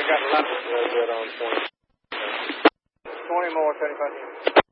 got a lot. Real good on 20. 20 more, 75.